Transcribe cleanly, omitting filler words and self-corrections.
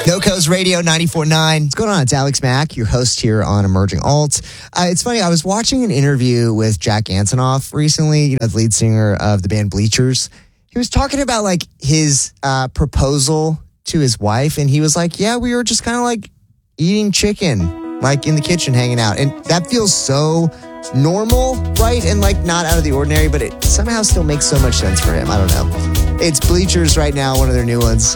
NoCo's Radio 94.9. What's going on? It's Alex Mack, your host here on Emerging Alt. It's funny, I was watching an interview with Jack Antonoff recently, the lead singer of the band Bleachers. He was talking about like his proposal to his wife, and he was like, yeah, we were just kind of like eating chicken, like in the kitchen hanging out. And that feels so normal, right? And like not out of the ordinary, but it somehow still makes so much sense for him. I don't know. It's Bleachers right now, one of their new ones.